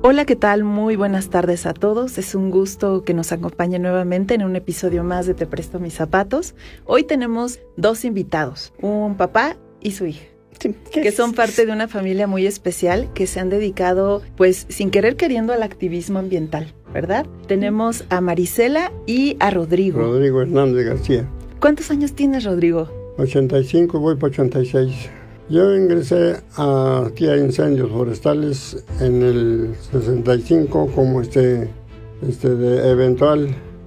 Hola, ¿qué tal? Muy buenas tardes a todos. Es un gusto que nos acompañen nuevamente en un episodio más de Te Presto Mis Zapatos. Hoy tenemos dos invitados, un papá y su hija, que son parte de una familia muy especial que se han dedicado, pues, sin querer queriendo al activismo ambiental, ¿verdad? Tenemos a Marisela y a Rodrigo. Rodrigo Hernández García. ¿Cuántos años tienes, Rodrigo? 85, voy para 86. Yo ingresé aquí a incendios forestales en el 65 como de eventual,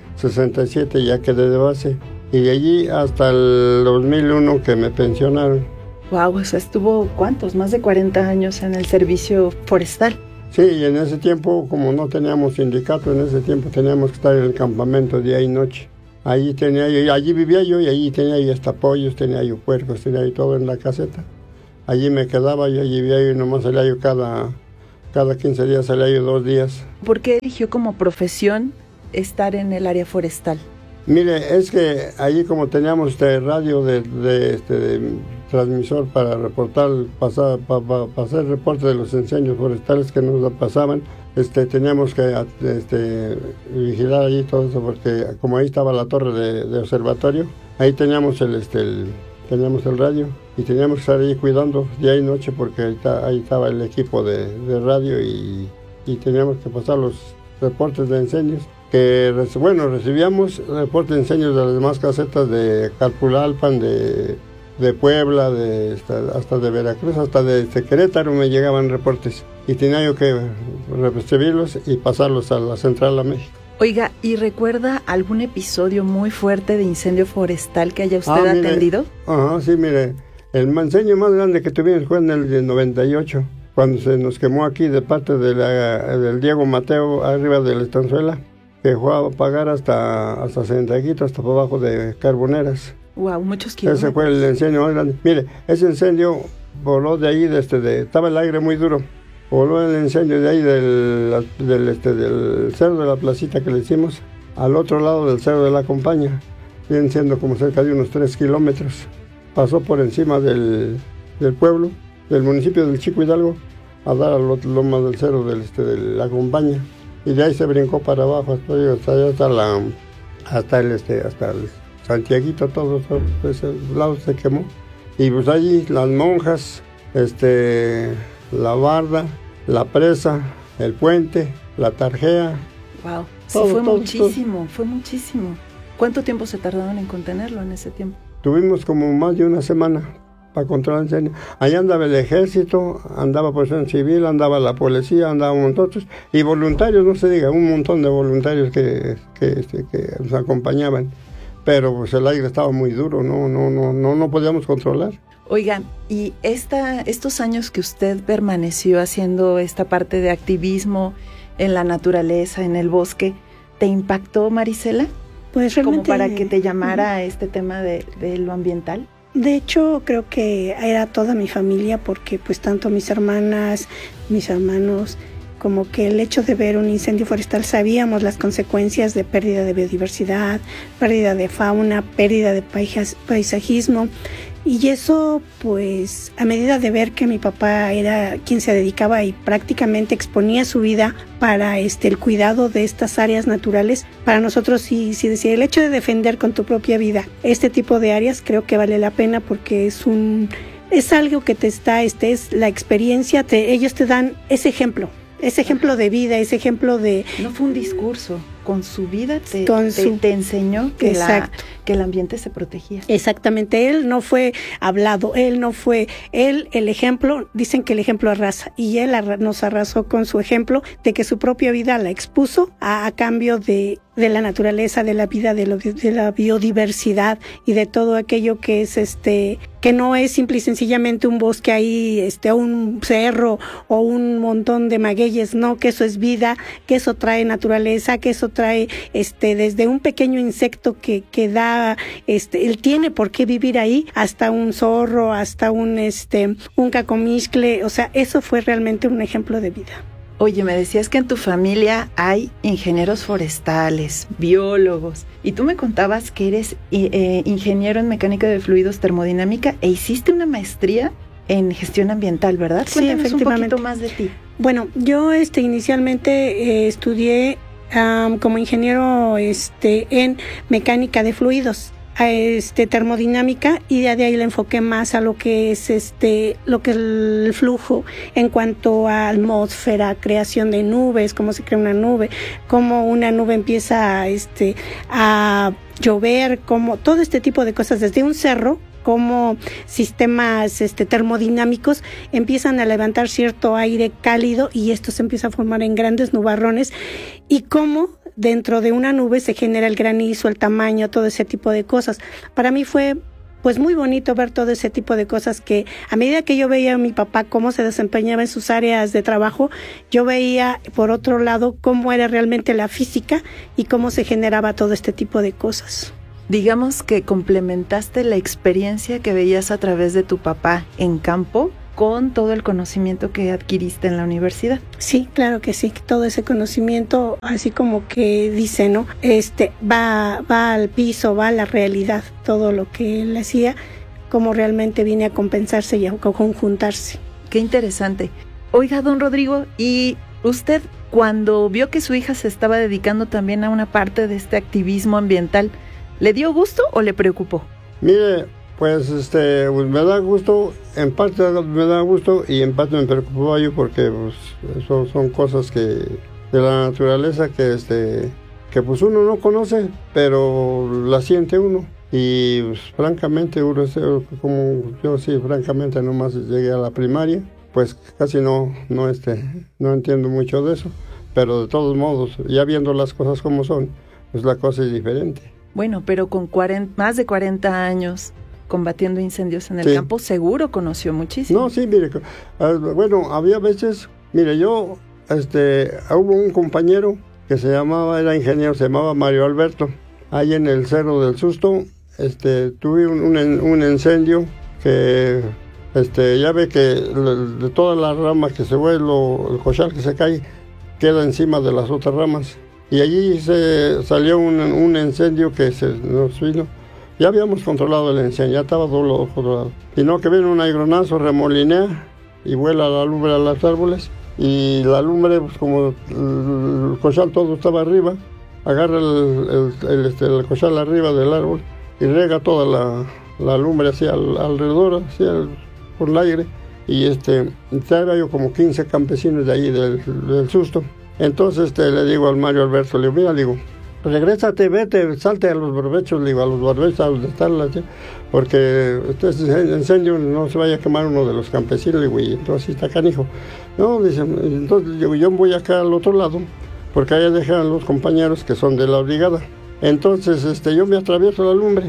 67 ya quedé de base, y de allí hasta el 2001 que me pensionaron. Wow, o sea, estuvo, ¿cuántos? Más de 40 años en el servicio forestal. Sí, y en ese tiempo, como no teníamos sindicato, en ese tiempo teníamos que estar en el campamento día y noche. Allí vivía yo y allí tenía yo hasta pollos, tenía yo puercos, tenía yo todo en la caseta. Allí me quedaba y allí vivía yo y nomás salía yo cada 15 días, salía yo 2 días. ¿Por qué eligió como profesión estar en el área forestal? Mire, es que allí como teníamos radio de transmisor para reportar, para hacer reporte de los incendios forestales que nos pasaban, teníamos que vigilar allí todo eso, porque como ahí estaba la torre de observatorio, ahí teníamos teníamos el radio y teníamos que estar ahí cuidando día y noche porque ahí estaba el equipo de radio y teníamos que pasar los reportes de incendios. Recibíamos reportes de incendios de las demás casetas de Calpulalpan, de Puebla, hasta de Veracruz, hasta de Querétaro me llegaban reportes y tenía yo que recibirlos y pasarlos a la central a México. Oiga, ¿y recuerda algún episodio muy fuerte de incendio forestal que haya usted atendido? Sí, mire, el incendio más grande que tuvimos fue en el de 98, cuando se nos quemó aquí de parte del Diego Mateo, arriba de la estanzuela, que fue a apagar hasta Santiaguito, hasta por abajo de Carboneras. Wow, muchos kilómetros. Ese fue el incendio más grande. Mire, ese incendio voló de ahí, estaba el aire muy duro. Voló el incendio de ahí del cerro de la placita que le hicimos al otro lado del cerro de la Compañía, vienen siendo como cerca de unos 3 kilómetros. Pasó por encima del pueblo, del municipio del Chico Hidalgo, a dar a los lomas del cerro de la Compañía, y de ahí se brincó para abajo hasta el Santiaguito, todo ese lado se quemó. Y pues allí las monjas, la barda, la presa, el puente, la tarjea. Wow, sí, fue muchísimo. ¿Cuánto tiempo se tardaron en contenerlo en ese tiempo? Tuvimos como más de una semana para controlar el incendio. Allá andaba el ejército, andaba protección civil, andaba la policía, andábamos nosotros, y voluntarios, no se diga, un montón de voluntarios que nos acompañaban. Pero pues el aire estaba muy duro, no podíamos controlar. Oiga, y estos años que usted permaneció haciendo esta parte de activismo en la naturaleza, en el bosque, ¿te impactó, Marisela? Pues realmente... ¿Como para que te llamara este tema de lo ambiental? De hecho, creo que era toda mi familia, porque pues tanto mis hermanas, mis hermanos, como que el hecho de ver un incendio forestal, sabíamos las consecuencias de pérdida de biodiversidad, pérdida de fauna, pérdida de paisajismo. Y eso, pues, a medida de ver que mi papá era quien se dedicaba y prácticamente exponía su vida para el cuidado de estas áreas naturales, para nosotros sí decía, el hecho de defender con tu propia vida este tipo de áreas, creo que vale la pena, porque es algo que te está, es la experiencia, ellos te dan ese ejemplo de vida, ese ejemplo de... No fue un discurso, con su vida te enseñó que el ambiente se protegía. Exactamente, él no fue hablado, el ejemplo, dicen que el ejemplo arrasa, y él nos arrasó con su ejemplo de que su propia vida la expuso a cambio de la naturaleza, de la vida, de la biodiversidad y de todo aquello que es que no es simple y sencillamente un bosque ahí, o un cerro o un montón de magueyes, no, que eso es vida, que eso trae naturaleza, que eso trae desde un pequeño insecto que da, él tiene por qué vivir ahí, hasta un zorro, hasta un cacomixcle, o sea, eso fue realmente un ejemplo de vida. Oye, me decías que en tu familia hay ingenieros forestales, biólogos, y tú me contabas que eres ingeniero en mecánica de fluidos, termodinámica, e hiciste una maestría en gestión ambiental, ¿verdad? Sí, Cuéntanos efectivamente. un poquito más de ti. Bueno, yo inicialmente estudié como ingeniero en mecánica de fluidos, termodinámica, y de ahí le enfoqué más a lo que es el flujo en cuanto a atmósfera, creación de nubes, cómo se crea una nube, cómo una nube empieza a llover, como todo este tipo de cosas desde un cerro, como sistemas termodinámicos empiezan a levantar cierto aire cálido y esto se empieza a formar en grandes nubarrones, y cómo dentro de una nube se genera el granizo, el tamaño, todo ese tipo de cosas. Para mí fue pues muy bonito ver todo ese tipo de cosas que a medida que yo veía a mi papá cómo se desempeñaba en sus áreas de trabajo, yo veía por otro lado cómo era realmente la física y cómo se generaba todo este tipo de cosas. Digamos que complementaste la experiencia que veías a través de tu papá en campo con todo el conocimiento que adquiriste en la universidad. Sí, claro que sí, todo ese conocimiento, así como que dice, ¿no? Va al piso, va a la realidad, todo lo que él hacía, cómo realmente viene a compensarse y a conjuntarse. Qué interesante. Oiga, don Rodrigo, ¿y usted cuando vio que su hija se estaba dedicando también a una parte de este activismo ambiental, ¿le dio gusto o le preocupó? Mire, pues me da gusto, en parte me da gusto y en parte me preocupó yo porque pues, eso son cosas de la naturaleza que pues uno no conoce, pero la siente uno. Y pues, francamente, como yo sí, francamente nomás llegué a la primaria, pues casi no entiendo mucho de eso, pero de todos modos, ya viendo las cosas como son, pues la cosa es diferente. Bueno, pero con más de 40 años combatiendo incendios en el campo, seguro conoció muchísimo. No, sí, mire, bueno, había veces, mire, yo, hubo un compañero que era ingeniero, se llamaba Mario Alberto, ahí en el Cerro del Susto, tuve un incendio que, ya ve que de todas las ramas que se vuelve, el cochal que se cae, queda encima de las otras ramas. Y allí salió un incendio que nos vino. Ya habíamos controlado el incendio, ya estaba todo controlado. Y no, que viene un aeronazo, remolinea y vuela la lumbre a los árboles. Y la lumbre, pues como el cochal todo estaba arriba, agarra el cochal arriba del árbol y rega toda la lumbre hacia alrededor, por el aire. Y estaba yo como 15 campesinos de ahí del Susto. Entonces le digo al Mario Alberto, le digo, mira, regrésate, vete, salte a los barbechos, a los barbechos a donde están porque este incendio no se vaya a quemar uno de los campesinos, y entonces está canijo. No, dice, entonces yo voy acá al otro lado, porque allá dejan los compañeros que son de la brigada. Entonces yo me atravieso la lumbre,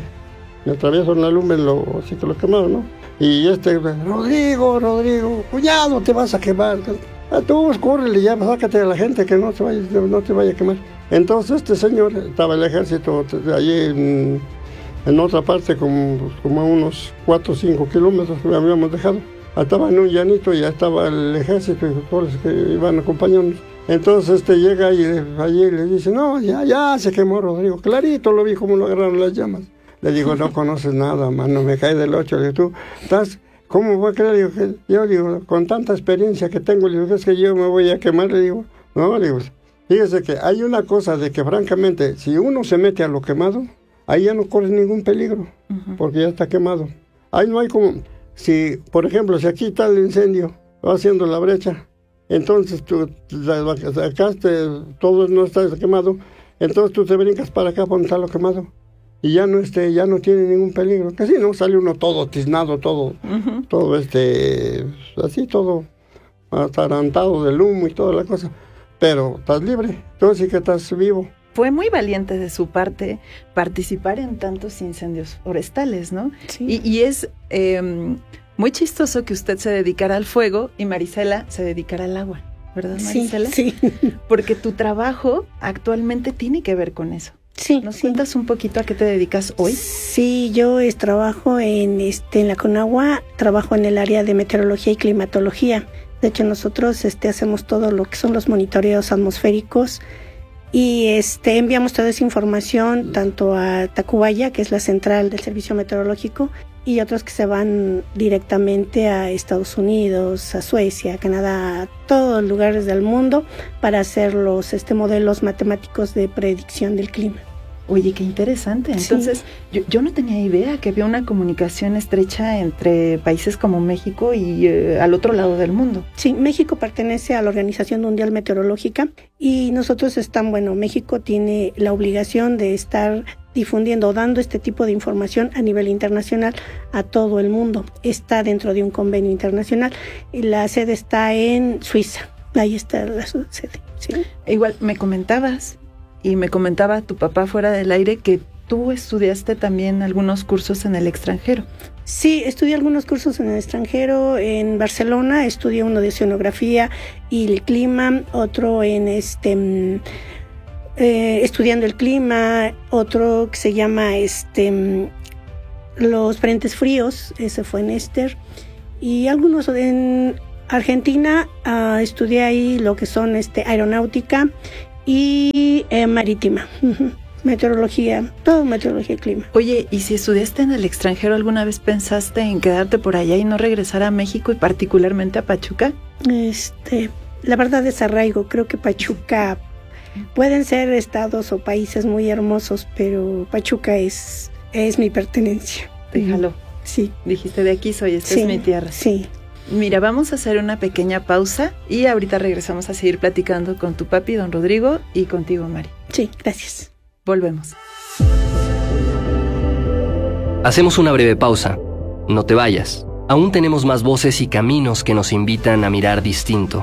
así que lo quemaron, ¿no? Y Rodrigo, cuñado, te vas a quemar. Tú córrele ya, sácate a la gente que no te vaya a quemar. Entonces este señor, estaba el ejército allí en otra parte, como a unos 4 o 5 kilómetros que habíamos dejado. Estaba en un llanito y ya estaba el ejército y todos los que iban acompañándonos. Entonces llega y allí le dice, no, ya se quemó Rodrigo. Clarito lo vi como lo agarraron las llamas. Le digo, no conoces nada, mano, me cae del 8. Le digo, tú estás... ¿Cómo voy a creer? Yo digo, con tanta experiencia que tengo, le digo, es que yo me voy a quemar, le digo. No, le digo, fíjese que hay una cosa de que francamente, si uno se mete a lo quemado, ahí ya no corre ningún peligro, porque ya está quemado. Ahí no hay como, si, por ejemplo, si aquí está el incendio, va haciendo la brecha, entonces tú sacaste, todo no está quemado, entonces tú te brincas para acá para donde está lo quemado. Y ya no tiene ningún peligro. Casi no sale uno todo tiznado, todo así, todo atarantado del humo y toda la cosa. Pero estás libre, entonces sí que estás vivo. Fue muy valiente de su parte participar en tantos incendios forestales, ¿no? Sí. Y es muy chistoso que usted se dedicara al fuego y Marisela se dedicara al agua, ¿verdad, Marisela? Sí. Porque tu trabajo actualmente tiene que ver con eso. Sí. ¿Nos cuentas un poquito a qué te dedicas hoy? Sí, yo trabajo en la Conagua, trabajo en el área de meteorología y climatología. De hecho, nosotros hacemos todo lo que son los monitoreos atmosféricos y enviamos toda esa información tanto a Tacubaya, que es la central del servicio meteorológico, y otros que se van directamente a Estados Unidos, a Suecia, a Canadá, a todos los lugares del mundo para hacer los modelos matemáticos de predicción del clima. Oye, qué interesante. Entonces, sí. yo no tenía idea que había una comunicación estrecha entre países como México y al otro lado del mundo. Sí, México pertenece a la Organización Mundial Meteorológica y nosotros México tiene la obligación de estar difundiendo, dando este tipo de información a nivel internacional a todo el mundo. Está dentro de un convenio internacional y la sede está en Suiza. Ahí está la sede. ¿Sí? Igual me comentabas y me comentaba tu papá fuera del aire que tú estudiaste también algunos cursos en el extranjero. Sí, estudié algunos cursos en el extranjero. En Barcelona estudié uno de oceanografía y el clima, otro en estudiando el clima, otro que se llama los frentes fríos, ese fue en Ester, y algunos en Argentina. Estudié ahí lo que son aeronáutica y marítima, meteorología, todo meteorología y clima. Oye, ¿y si estudiaste en el extranjero, alguna vez pensaste en quedarte por allá y no regresar a México y particularmente a Pachuca? La verdad es arraigo. Creo que Pachuca pueden ser estados o países muy hermosos, pero Pachuca es mi pertenencia. Déjalo. Sí. Dijiste, de aquí soy, esta es mi tierra. Sí. Mira, vamos a hacer una pequeña pausa y ahorita regresamos a seguir platicando con tu papi, don Rodrigo, y contigo, Mari. Sí, gracias. Volvemos. Hacemos una breve pausa. No te vayas. Aún tenemos más voces y caminos que nos invitan a mirar distinto.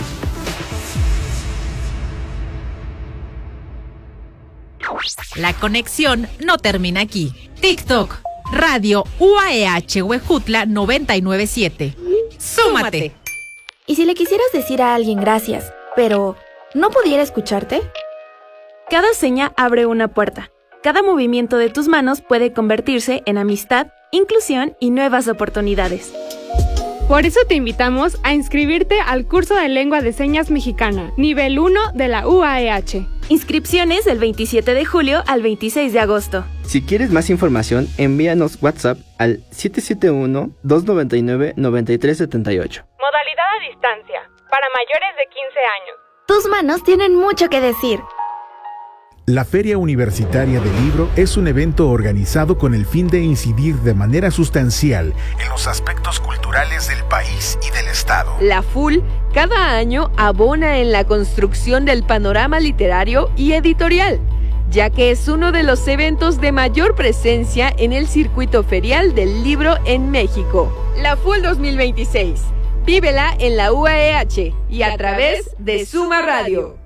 La conexión no termina aquí. TikTok, Radio UAEH Huejutla 997. ¡Súmate! ¿Y si le quisieras decir a alguien gracias, pero no pudiera escucharte? Cada seña abre una puerta. Cada movimiento de tus manos puede convertirse en amistad, inclusión y nuevas oportunidades. Por eso te invitamos a inscribirte al curso de Lengua de Señas Mexicana, nivel 1 de la UAEH. Inscripciones del 27 de julio al 26 de agosto. Si quieres más información, envíanos WhatsApp al 771-299-9378. Modalidad a distancia, para mayores de 15 años. Tus manos tienen mucho que decir. La Feria Universitaria del Libro es un evento organizado con el fin de incidir de manera sustancial en los aspectos culturales del país y del Estado. La FUL cada año abona en la construcción del panorama literario y editorial, ya que es uno de los eventos de mayor presencia en el circuito ferial del libro en México. La FUL 2026. Vívela en la UAEH y a través de Suma Radio.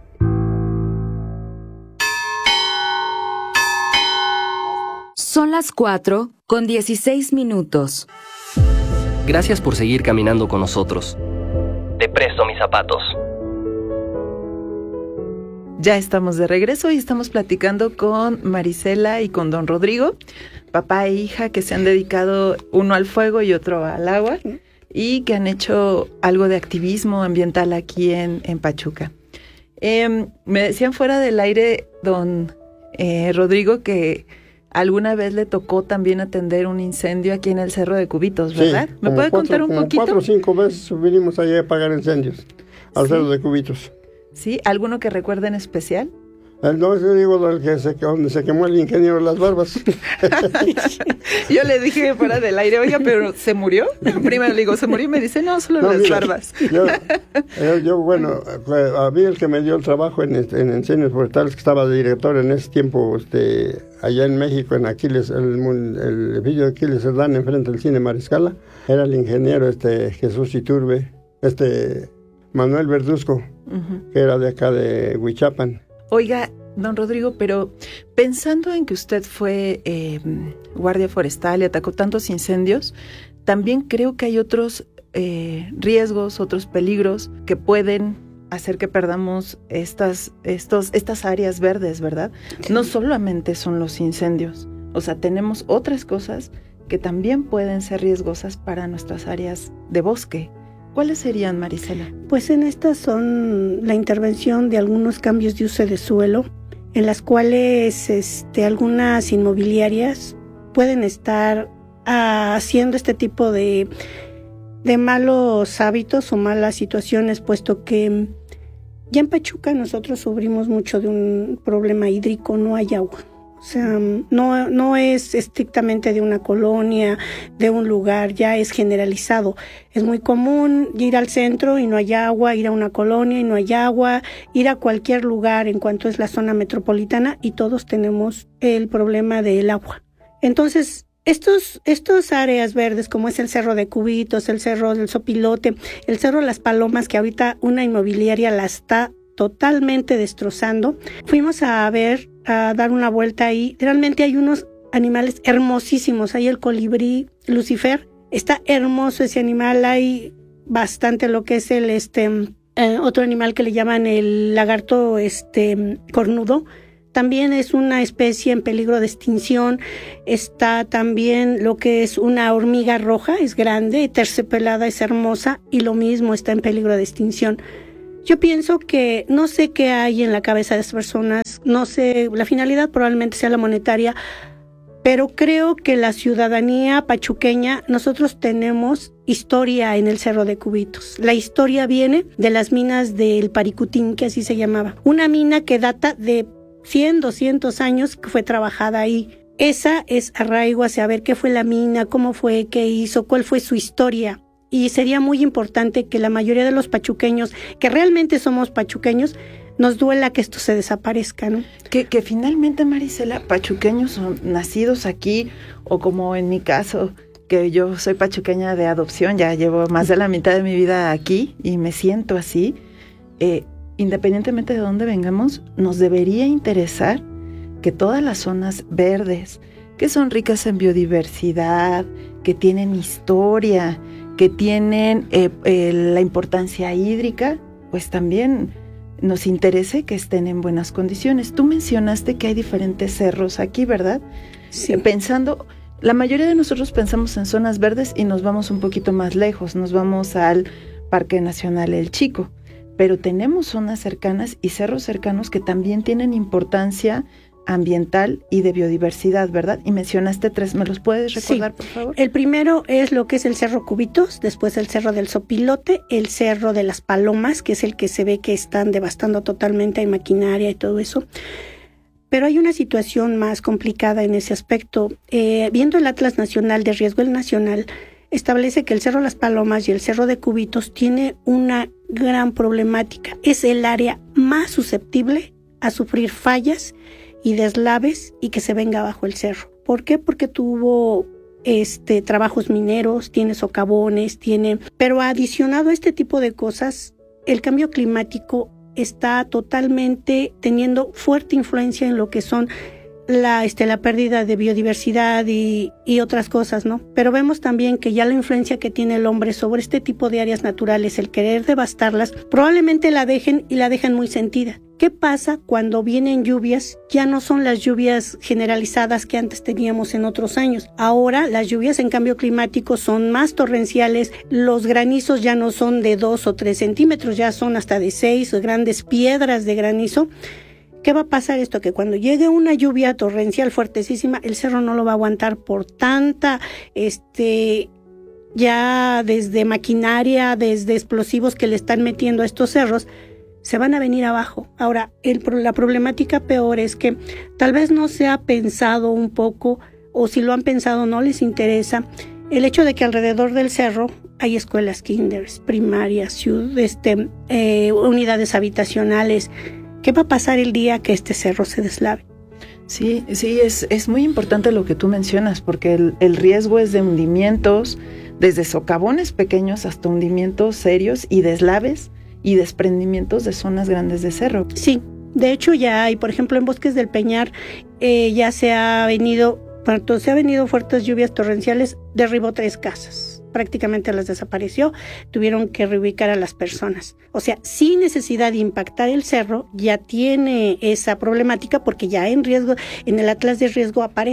Son las 4:16. Gracias por seguir caminando con nosotros. Te presto mis zapatos. Ya estamos de regreso y estamos platicando con Marisela y con don Rodrigo, papá e hija que se han dedicado uno al fuego y otro al agua y que han hecho algo de activismo ambiental aquí en Pachuca. Me decían fuera del aire, don Rodrigo, que alguna vez le tocó también atender un incendio aquí en el Cerro de Cubitos, ¿verdad? Sí, ¿Me puede contar un poquito? 4 o 5 veces vinimos allá a apagar incendios al Cerro de Cubitos. ¿Sí? ¿Alguno que recuerde en especial? No, yo digo donde se quemó el ingeniero Las Barbas. Yo le dije fuera del aire, oiga, pero ¿se murió? Primero le digo, ¿se murió? Y me dice, no, solo Las Barbas. Yo, bueno, a mí el que me dio el trabajo en incendios forestales, que estaba de director en ese tiempo, allá en México, en Aquiles, el edificio de Aquiles Cerdán, enfrente del Cine Mariscala, era el ingeniero Jesús Iturbe, Manuel Verduzco, que era de acá de Huichapan. Oiga, don Rodrigo, pero pensando en que usted fue guardia forestal y atacó tantos incendios, también creo que hay otros riesgos, otros peligros que pueden hacer que perdamos estas áreas verdes, ¿verdad? Sí. No solamente son los incendios, o sea, tenemos otras cosas que también pueden ser riesgosas para nuestras áreas de bosque. ¿Cuáles serían, Marisela? Pues en estas son la intervención de algunos cambios de uso de suelo, en las cuales algunas inmobiliarias pueden estar haciendo este tipo de malos hábitos o malas situaciones, puesto que ya en Pachuca nosotros sufrimos mucho de un problema hídrico, no hay agua. O sea, no es estrictamente de una colonia, de un lugar, ya es generalizado. Es muy común ir al centro y no hay agua, ir a una colonia y no hay agua, ir a cualquier lugar en cuanto es la zona metropolitana y todos tenemos el problema del agua. Entonces, estos áreas verdes como es el Cerro de Cubitos, el Cerro del Sopilote, el Cerro de las Palomas, que ahorita una inmobiliaria la está totalmente destrozando. Fuimos a dar una vuelta ahí. Realmente hay unos animales hermosísimos. Hay el colibrí Lucifer. Está hermoso ese animal. Hay bastante lo que es el otro animal que le llaman el lagarto cornudo. También es una especie en peligro de extinción. Está también lo que es una hormiga roja, es grande, terciopelada, es hermosa, y lo mismo está en peligro de extinción. Yo pienso que no sé qué hay en la cabeza de estas personas, no sé, la finalidad probablemente sea la monetaria, pero creo que la ciudadanía pachuqueña, nosotros tenemos historia en el Cerro de Cubitos. La historia viene de las minas del Paricutín, que así se llamaba. Una mina que data de 100, 200 años que fue trabajada ahí. Esa es arraigo a saber qué fue la mina, cómo fue, qué hizo, cuál fue su historia. Y sería muy importante que la mayoría de los pachuqueños, que realmente somos pachuqueños, nos duela que esto se desaparezca, ¿no? Que finalmente, Marisela, pachuqueños son nacidos aquí, o como en mi caso, que yo soy pachuqueña de adopción, ya llevo más de la mitad de mi vida aquí y me siento así. Independientemente de dónde vengamos, nos debería interesar que todas las zonas verdes, que son ricas en biodiversidad, que tienen historia, que tienen la importancia hídrica, pues también nos interese que estén en buenas condiciones. Tú mencionaste que hay diferentes cerros aquí, ¿verdad? Sí. La mayoría de nosotros pensamos en zonas verdes y nos vamos un poquito más lejos, nos vamos al Parque Nacional El Chico, pero tenemos zonas cercanas y cerros cercanos que también tienen importancia ambiental y de biodiversidad, ¿verdad? Y mencionaste 3, ¿me los puedes recordar, por favor? El primero es lo que es el Cerro Cubitos, después el Cerro del Sopilote, el Cerro de las Palomas, que es el que se ve que están devastando totalmente, hay maquinaria y todo eso. Pero hay una situación más complicada en ese aspecto. Viendo el Atlas Nacional de Riesgo, el Nacional establece que el Cerro de las Palomas y el Cerro de Cubitos tiene una gran problemática. Es el área más susceptible a sufrir fallas y deslaves y que se venga abajo el cerro. ¿Por qué? Porque tuvo trabajos mineros, tiene socavones, pero adicionado a este tipo de cosas, el cambio climático está totalmente teniendo fuerte influencia en lo que son la pérdida de biodiversidad y otras cosas, ¿no? Pero vemos también que ya la influencia que tiene el hombre sobre este tipo de áreas naturales, el querer devastarlas, probablemente la dejen y la dejan muy sentida. ¿Qué pasa cuando vienen lluvias? Ya no son las lluvias generalizadas que antes teníamos en otros años. Ahora las lluvias en cambio climático son más torrenciales, los granizos ya no son de 2 o 3 centímetros, ya son hasta de 6, grandes piedras de granizo. ¿Qué va a pasar esto? Que cuando llegue una lluvia torrencial fuertesísima, el cerro no lo va a aguantar por tanta, ya desde maquinaria, desde explosivos que le están metiendo a estos cerros, se van a venir abajo. Ahora, la problemática peor es que tal vez no se ha pensado un poco, o si lo han pensado no les interesa, el hecho de que alrededor del cerro hay escuelas kinders, primarias, unidades habitacionales. ¿Qué va a pasar el día que este cerro se deslave? Sí, es muy importante lo que tú mencionas, porque el riesgo es de hundimientos, desde socavones pequeños hasta hundimientos serios y deslaves y desprendimientos de zonas grandes de cerro. Sí, de hecho ya hay, por ejemplo, en Bosques del Peñar, ya se ha venido fuertes lluvias torrenciales, derribó 3 casas. Prácticamente las desapareció, tuvieron que reubicar a las personas. O sea, sin necesidad de impactar el cerro, ya tiene esa problemática porque ya en el Atlas de Riesgo aparece.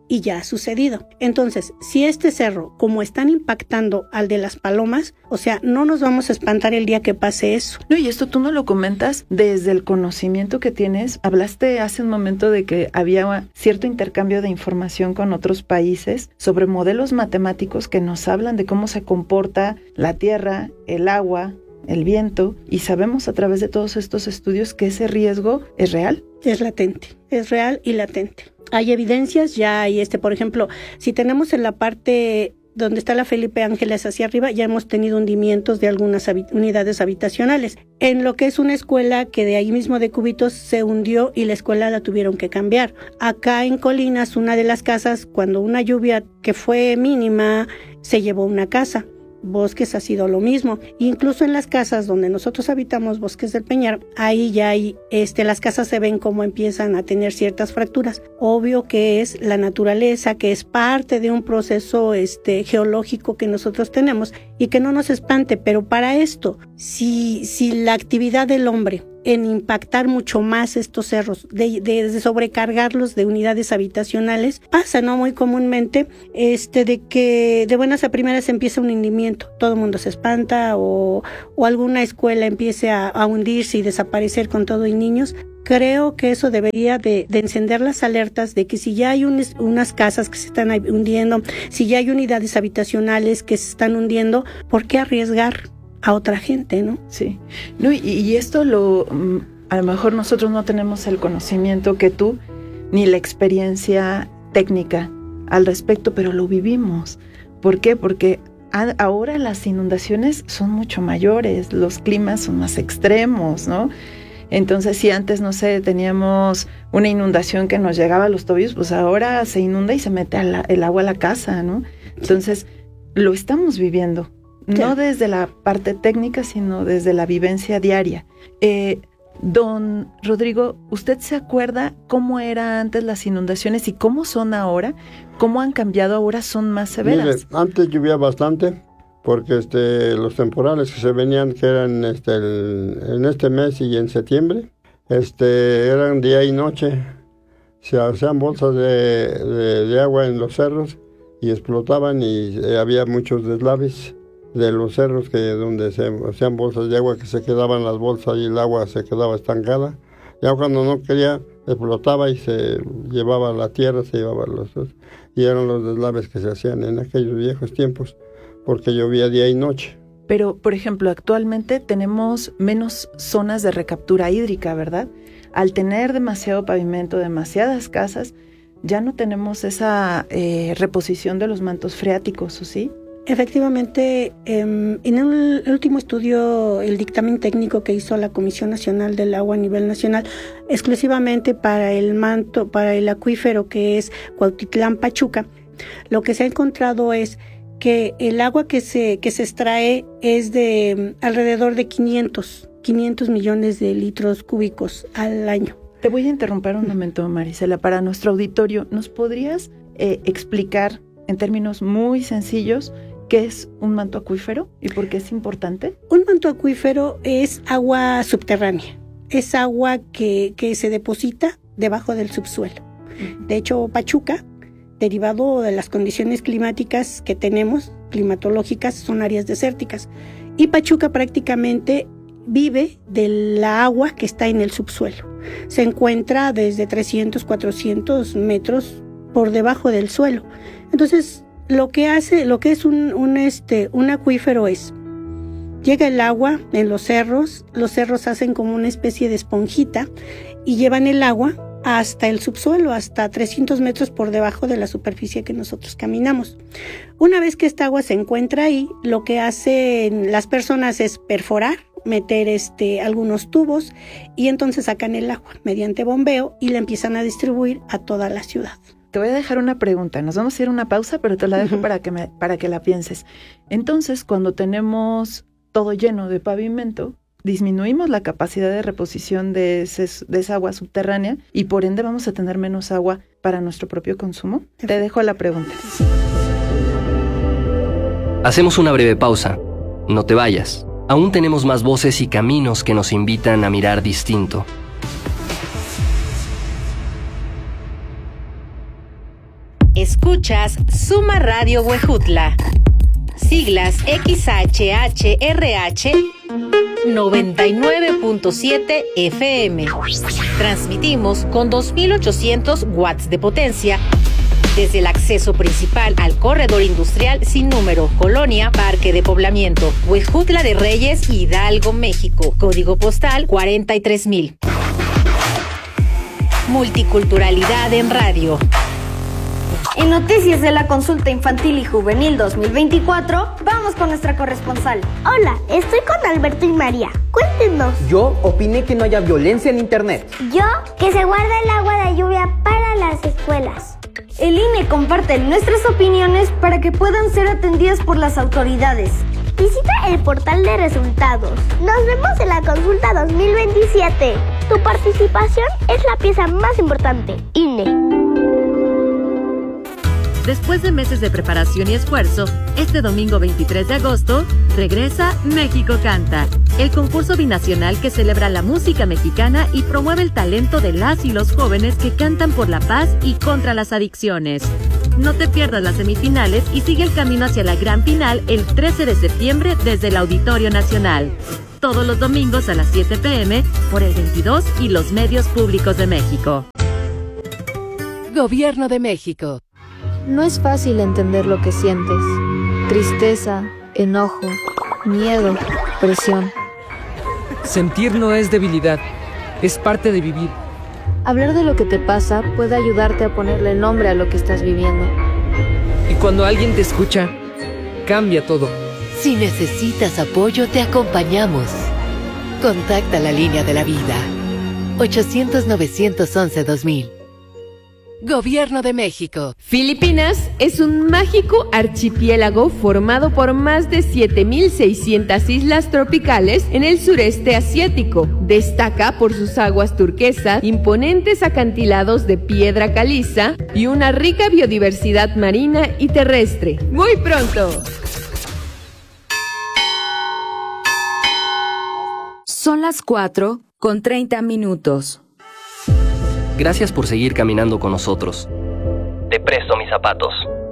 y ya ha sucedido. Entonces, si este cerro, como están impactando al de las Palomas, o sea, no nos vamos a espantar el día que pase eso. No, y esto tú no lo comentas desde el conocimiento que tienes. Hablaste hace un momento de que había cierto intercambio de información con otros países sobre modelos matemáticos que nos hablan de cómo se comporta la tierra, el agua, el viento, y sabemos a través de todos estos estudios que ese riesgo es real. Es latente, es real y latente. Hay evidencias, ya hay por ejemplo, si tenemos en la parte donde está la Felipe Ángeles hacia arriba, ya hemos tenido hundimientos de algunas unidades habitacionales. En lo que es una escuela que de ahí mismo de Cubitos se hundió y la escuela la tuvieron que cambiar. Acá en Colinas, una de las casas, cuando una lluvia que fue mínima, se llevó una casa. Bosques ha sido lo mismo. Incluso en las casas donde nosotros habitamos, Bosques del Peñar, ahí ya hay, las casas se ven como empiezan a tener ciertas fracturas. Obvio que es la naturaleza, que es parte de un proceso geológico que nosotros tenemos y que no nos espante, pero para esto, si la actividad del hombre en impactar mucho más estos cerros, de sobrecargarlos de unidades habitacionales, pasa, ¿no? Muy comúnmente, de que de buenas a primeras empieza un hundimiento, todo el mundo se espanta o alguna escuela empiece a hundirse y desaparecer con todo y niños. Creo que eso debería de encender las alertas de que si ya hay unas casas que se están hundiendo, si ya hay unidades habitacionales que se están hundiendo, ¿por qué arriesgar a otra gente, no? Sí. No, y esto a lo mejor nosotros no tenemos el conocimiento que tú, ni la experiencia técnica al respecto, pero lo vivimos. ¿Por qué? Porque ahora las inundaciones son mucho mayores, los climas son más extremos, ¿no? Entonces, si antes, no sé, teníamos una inundación que nos llegaba a los tobillos, pues ahora se inunda y se mete el agua a la casa, ¿no? Entonces, lo estamos viviendo. No desde la parte técnica, sino desde la vivencia diaria. Don Rodrigo, ¿usted se acuerda cómo eran antes las inundaciones y cómo son ahora? ¿Cómo han cambiado ahora? ¿Son más severas? Mire, antes llovía bastante, porque los temporales que se venían, que eran en este mes y en septiembre, eran día y noche. Se hacían bolsas de agua en los cerros y explotaban y había muchos deslaves de los cerros donde se hacían bolsas de agua, que se quedaban las bolsas y el agua se quedaba estancada. Ya cuando no quería, explotaba y se llevaba la tierra, se llevaba y eran los deslaves que se hacían en aquellos viejos tiempos, porque llovía día y noche. Pero, por ejemplo, actualmente tenemos menos zonas de recaptura hídrica, ¿verdad? Al tener demasiado pavimento, demasiadas casas, ya no tenemos esa reposición de los mantos freáticos, ¿o sí? Efectivamente, en el último estudio, el dictamen técnico que hizo la Comisión Nacional del Agua a nivel nacional, exclusivamente para el manto, para el acuífero que es Cuautitlán Pachuca, lo que se ha encontrado es que el agua que se extrae es de alrededor de 500 millones de litros cúbicos al año. Te voy a interrumpir un momento, Marisela. Para nuestro auditorio, ¿nos podrías explicar en términos muy sencillos qué es un manto acuífero y por qué es importante? Un manto acuífero es agua subterránea, es agua que se deposita debajo del subsuelo. De hecho, Pachuca, derivado de las condiciones climáticas que tenemos, climatológicas, son áreas desérticas. Y Pachuca prácticamente vive de la agua que está en el subsuelo. Se encuentra desde 300, 400 metros por debajo del suelo. Entonces, lo que es un acuífero es, llega el agua en los cerros hacen como una especie de esponjita y llevan el agua hasta el subsuelo, hasta 300 metros por debajo de la superficie que nosotros caminamos. Una vez que esta agua se encuentra ahí, lo que hacen las personas es perforar, meter algunos tubos y entonces sacan el agua mediante bombeo y la empiezan a distribuir a toda la ciudad. Te voy a dejar una pregunta, nos vamos a ir a una pausa, pero te la dejo para que la pienses. Entonces, cuando tenemos todo lleno de pavimento, disminuimos la capacidad de reposición de esa agua subterránea y por ende vamos a tener menos agua para nuestro propio consumo. Te dejo la pregunta. Hacemos una breve pausa. No te vayas. Aún tenemos más voces y caminos que nos invitan a mirar distinto. Escuchas Suma Radio Huejutla. Siglas XHHRH 99.7 FM. Transmitimos con 2.800 watts de potencia desde el acceso principal al corredor industrial sin número, Colonia Parque de Poblamiento, Huejutla de Reyes, Hidalgo, México. Código postal 43,000. Multiculturalidad en radio. En noticias de la Consulta Infantil y Juvenil 2024, vamos con nuestra corresponsal. Hola, estoy con Alberto y María. Cuéntenos. Yo opiné que no haya violencia en internet. Yo, que se guarda el agua de lluvia para las escuelas. El INE comparte nuestras opiniones para que puedan ser atendidas por las autoridades. Visita el portal de resultados. Nos vemos en la Consulta 2027. Tu participación es la pieza más importante. INE. Después de meses de preparación y esfuerzo, este domingo 23 de agosto, regresa México Canta, el concurso binacional que celebra la música mexicana y promueve el talento de las y los jóvenes que cantan por la paz y contra las adicciones. No te pierdas las semifinales y sigue el camino hacia la gran final el 13 de septiembre desde el Auditorio Nacional. Todos los domingos a las 7 p.m. por el 22 y los medios públicos de México. Gobierno de México. No es fácil entender lo que sientes. Tristeza, enojo, miedo, presión. Sentir no es debilidad, es parte de vivir. Hablar de lo que te pasa puede ayudarte a ponerle nombre a lo que estás viviendo. Y cuando alguien te escucha, cambia todo. Si necesitas apoyo, te acompañamos. Contacta la línea de la vida. 800-911-2000. Gobierno de México. Filipinas es un mágico archipiélago formado por más de 7,600 islas tropicales en el sureste asiático. Destaca por sus aguas turquesas, imponentes acantilados de piedra caliza y una rica biodiversidad marina y terrestre. Muy pronto. Son las 4:30. Gracias por seguir caminando con nosotros. Te presto mis zapatos.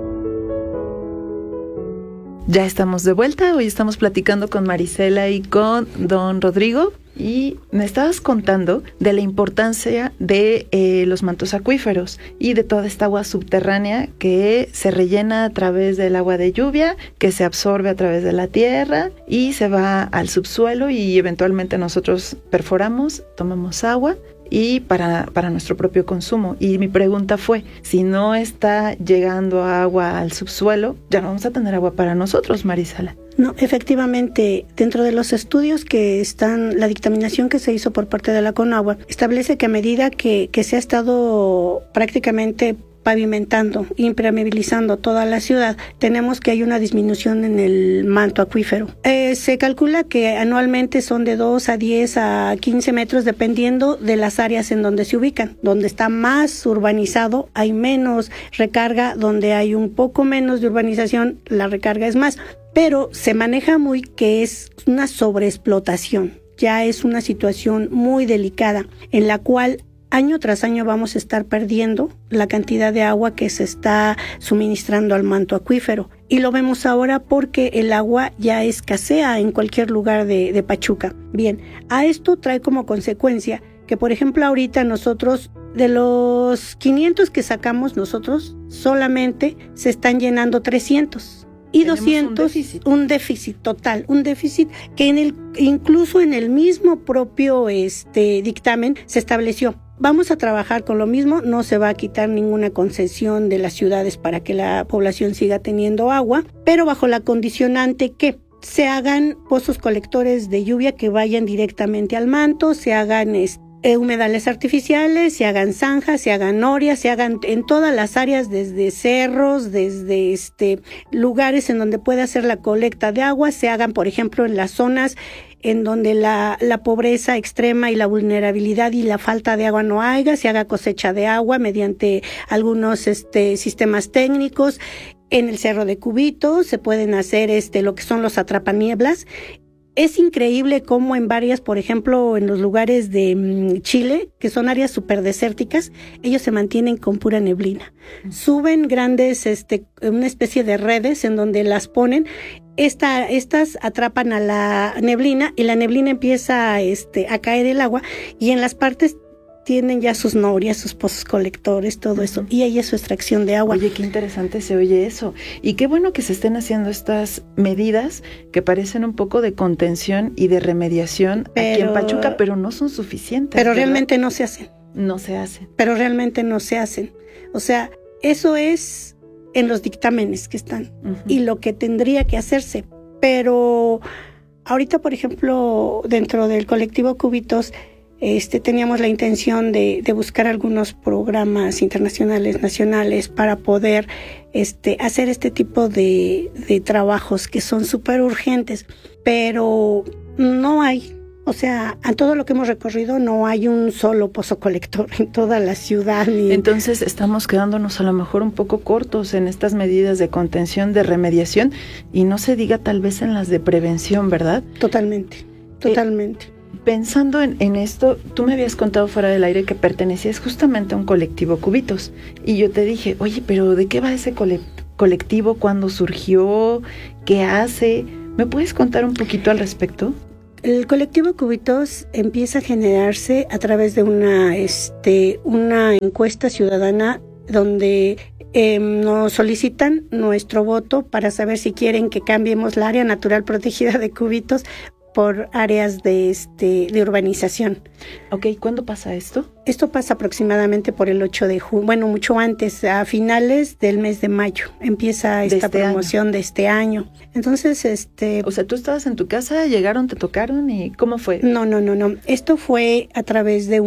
Ya estamos de vuelta. Hoy estamos platicando con Marisela y con don Rodrigo. Y me estabas contando de la importancia de los mantos acuíferos y de toda esta agua subterránea que se rellena a través del agua de lluvia, que se absorbe a través de la tierra y se va al subsuelo y eventualmente nosotros perforamos, tomamos agua y para nuestro propio consumo. Y mi pregunta fue, si no está llegando agua al subsuelo, ya no vamos a tener agua para nosotros, Marisela. No, efectivamente, dentro de los estudios que están, la dictaminación que se hizo por parte de la Conagua establece que a medida que se ha estado prácticamente pavimentando, impermeabilizando toda la ciudad, tenemos que hay una disminución en el manto acuífero. Se calcula que anualmente son de 2 a 10 a 15 metros dependiendo de las áreas en donde se ubican. Donde está más urbanizado hay menos recarga, donde hay un poco menos de urbanización la recarga es más, pero se maneja muy que es una sobreexplotación. Ya es una situación muy delicada en la cual año tras año vamos a estar perdiendo la cantidad de agua que se está suministrando al manto acuífero. Y lo vemos ahora porque el agua ya escasea en cualquier lugar de Pachuca. Bien, a esto trae como consecuencia que, por ejemplo, ahorita nosotros, de los 500 que sacamos nosotros, solamente se están llenando 300. Y 200, un déficit total, un déficit que incluso en el mismo propio dictamen se estableció. Vamos a trabajar con lo mismo, no se va a quitar ninguna concesión de las ciudades para que la población siga teniendo agua, pero bajo la condicionante que se hagan pozos colectores de lluvia que vayan directamente al manto, se hagan humedales artificiales, se hagan zanjas, se hagan norias, se hagan en todas las áreas, desde cerros, desde lugares en donde puede hacer la colecta de agua, se hagan, por ejemplo, en las zonas en donde la pobreza extrema y la vulnerabilidad y la falta de agua no haya, se haga cosecha de agua mediante algunos sistemas técnicos. En el Cerro de Cubito se pueden hacer lo que son los atrapanieblas. Es increíble cómo en varias, por ejemplo, en los lugares de Chile, que son áreas súper desérticas, ellos se mantienen con pura neblina. Suben grandes, una especie de redes en donde las ponen. Estas atrapan a la neblina y la neblina empieza a caer el agua, y en las partes tienen ya sus norias, sus pozos colectores, todo eso, y ahí es su extracción de agua. Oye, qué interesante se oye eso, y qué bueno que se estén haciendo estas medidas que parecen un poco de contención y de remediación aquí en Pachuca, pero no son suficientes. Pero ¿verdad? Realmente no se hacen. No se hacen. Pero realmente no se hacen. O sea, eso es en los dictámenes que están, y lo que tendría que hacerse. Pero ahorita, por ejemplo, dentro del colectivo Cubitos, teníamos la intención de buscar algunos programas internacionales, nacionales, para poder hacer este tipo de trabajos que son súper urgentes, pero no hay. O sea, a todo lo que hemos recorrido no hay un solo pozo colector en toda la ciudad. Entonces estamos quedándonos a lo mejor un poco cortos en estas medidas de contención, de remediación, y no se diga tal vez en las de prevención, ¿verdad? Totalmente. Pensando en esto, tú me habías contado fuera del aire que pertenecías justamente a un colectivo Cubitos, y yo te dije, oye, pero ¿de qué va ese colectivo? ¿Cuándo surgió? ¿Qué hace? ¿Me puedes contar un poquito al respecto? El colectivo Cubitos empieza a generarse a través de una encuesta ciudadana donde nos solicitan nuestro voto para saber si quieren que cambiemos la área natural protegida de Cubitos por áreas de urbanización. Ok, ¿cuándo pasa esto? Esto pasa aproximadamente por el 8 de junio, bueno, mucho antes, a finales del mes de mayo, empieza esta promoción de este año. Entonces, O sea, tú estabas en tu casa, llegaron, te tocaron, ¿y cómo fue? No. Esto fue a través de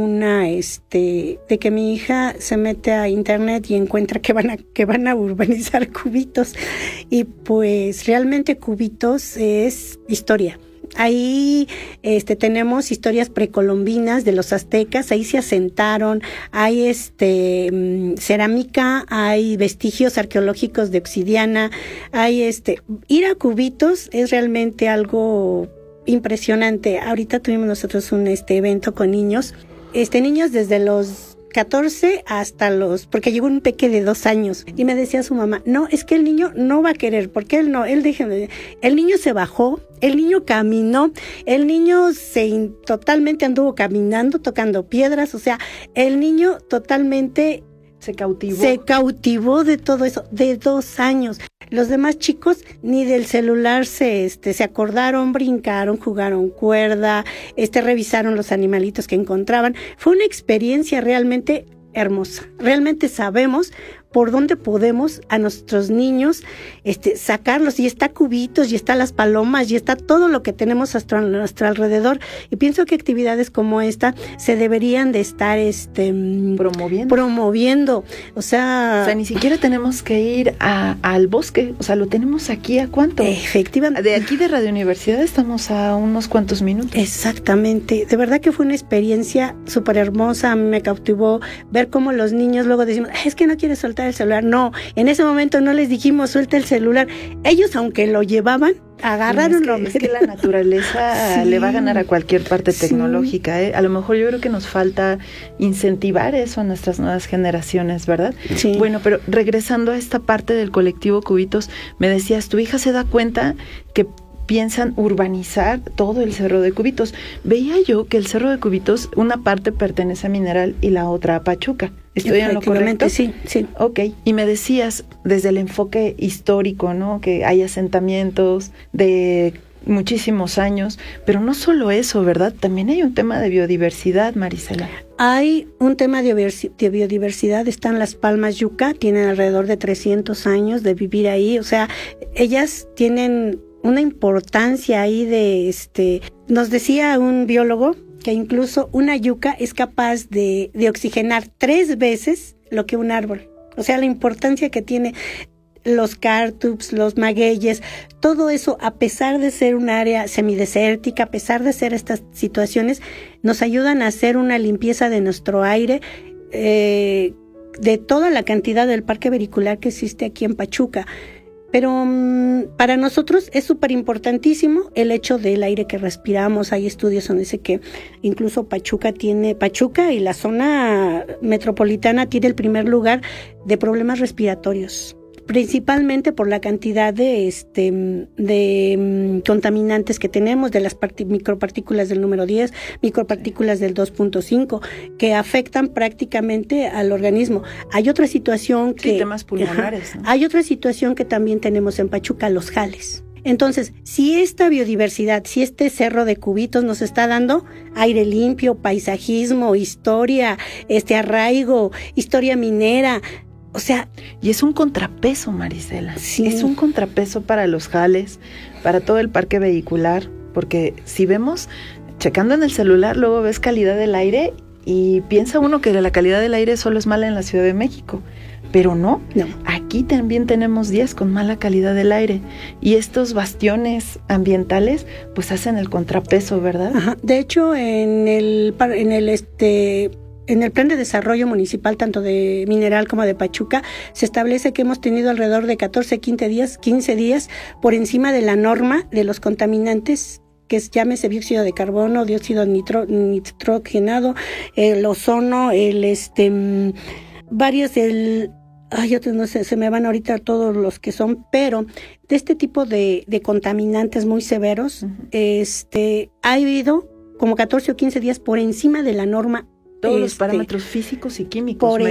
de que mi hija se mete a internet y encuentra que van a urbanizar Cubitos. Y pues realmente Cubitos es historia. Ahí tenemos historias precolombinas de los aztecas, ahí se asentaron, hay cerámica, hay vestigios arqueológicos de obsidiana, hay ir a Cubitos es realmente algo impresionante. Ahorita tuvimos nosotros un evento con niños, niños desde los 14 hasta porque llegó un peque de 2 años y me decía su mamá, no, es que el niño no va a querer, porque el niño se bajó, el niño caminó, el niño totalmente anduvo caminando, tocando piedras, o sea, el niño totalmente se cautivó de todo eso, de 2 años. Los demás chicos ni del celular se acordaron, brincaron, jugaron cuerda, revisaron los animalitos que encontraban. Fue una experiencia realmente hermosa. Realmente sabemos por dónde podemos a nuestros niños sacarlos, y está Cubitos, y está las palomas, y está todo lo que tenemos a nuestro alrededor, y pienso que actividades como esta se deberían de estar promoviendo. O sea, ni siquiera tenemos que ir al bosque, o sea, lo tenemos aquí. ¿A cuánto? Efectivamente. De aquí de Radio Universidad estamos a unos cuantos minutos. Exactamente. De verdad que fue una experiencia súper hermosa. A mí me cautivó ver cómo los niños luego decimos, es que no quieres soltar el celular. No, en ese momento no les dijimos suelta el celular. Ellos, aunque lo llevaban, agarraron es que la naturaleza le va a ganar a cualquier parte tecnológica, ¿eh? A lo mejor yo creo que nos falta incentivar eso a nuestras nuevas generaciones, ¿verdad? Sí. Bueno, pero regresando a esta parte del colectivo Cubitos, me decías, tu hija se da cuenta que piensan urbanizar todo el Cerro de Cubitos. Veía yo que el Cerro de Cubitos, una parte pertenece a Mineral y la otra a Pachuca. ¿Estoy en lo correcto? Sí. Ok, y me decías desde el enfoque histórico, ¿no? Que hay asentamientos de muchísimos años, pero no solo eso, ¿verdad? También hay un tema de biodiversidad, Marisela. Hay un tema de biodiversidad, están las palmas yucca, tienen alrededor de 300 años de vivir ahí, o sea, ellas tienen una importancia ahí nos decía un biólogo que incluso una yuca es capaz de oxigenar 3 veces lo que un árbol. O sea, la importancia que tiene los cártubs, los magueyes, todo eso, a pesar de ser un área semidesértica, a pesar de ser estas situaciones, nos ayudan a hacer una limpieza de nuestro aire, de toda la cantidad del parque vericular que existe aquí en Pachuca. Pero para nosotros es súper importantísimo el hecho del aire que respiramos. Hay estudios donde dice que incluso Pachuca y la zona metropolitana tiene el primer lugar de problemas respiratorios, principalmente por la cantidad de contaminantes que tenemos, de las micropartículas del número 10, micropartículas del 2.5, que afectan prácticamente al organismo. Hay otra situación que... temas pulmonares, ¿no? Hay otra situación que también tenemos en Pachuca, los jales. Entonces, si esta biodiversidad, si este cerro de cubitos nos está dando aire limpio, paisajismo, historia, arraigo, historia minera... O sea, y es un contrapeso, Marisela. Sí. Es un contrapeso para los jales, para todo el parque vehicular, porque si vemos, checando en el celular, luego ves calidad del aire y piensa uno que la calidad del aire solo es mala en la Ciudad de México, pero no. Aquí también tenemos días con mala calidad del aire y estos bastiones ambientales pues hacen el contrapeso, ¿verdad? Ajá. De hecho, en el plan de desarrollo municipal, tanto de Mineral como de Pachuca, se establece que hemos tenido alrededor de 15 días por encima de la norma de los contaminantes, que es, llámese dióxido de carbono, dióxido nitrogenado, el ozono, otros no sé, se me van ahorita todos los que son, pero de este tipo de contaminantes muy severos, ha habido como 14 o 15 días por encima de la norma. Todos los parámetros físicos y químicos.